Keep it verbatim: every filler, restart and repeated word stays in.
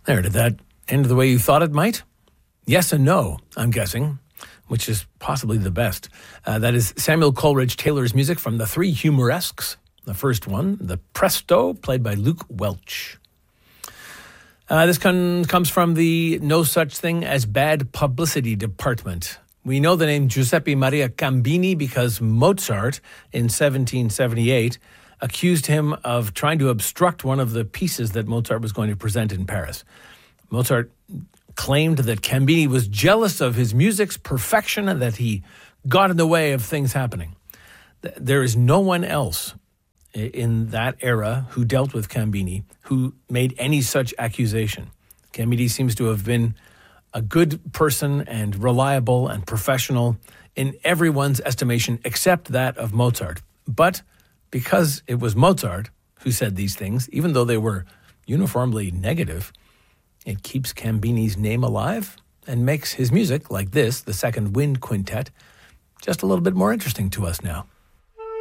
There, did that end the way you thought it might? Yes and no, I'm guessing, which is possibly the best. Uh, that is Samuel Coleridge Taylor's music from the Three Humoresques. The first one, the Presto, played by Luke Welch. Uh, this con- comes from the No Such Thing as Bad Publicity Department. We know the name Giuseppe Maria Cambini because Mozart, in seventeen seventy-eight, accused him of trying to obstruct one of the pieces that Mozart was going to present in Paris. Mozart claimed that Cambini was jealous of his music's perfection and that he got in the way of things happening. There is no one else in that era who dealt with Cambini who made any such accusation. Cambini seems to have been a good person and reliable and professional in everyone's estimation except that of Mozart. But because it was Mozart who said these things, even though they were uniformly negative, it keeps Cambini's name alive and makes his music, like this, the Second Wind Quintet, just a little bit more interesting to us now.